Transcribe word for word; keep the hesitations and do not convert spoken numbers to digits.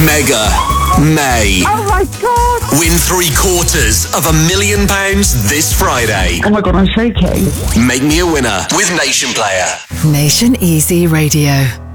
Mega May. Oh my God! Win three quarters of a million pounds this Friday. Oh my God, I'm shaking. Make me a winner with Nation Player. Nation Easy Radio.